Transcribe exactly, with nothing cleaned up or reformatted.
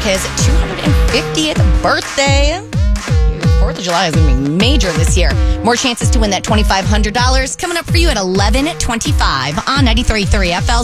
his two hundred fiftieth birthday. fourth of July is going to be major this year. More chances to win that twenty-five hundred dollars coming up for you at eleven twenty-five on ninety-three point three F L's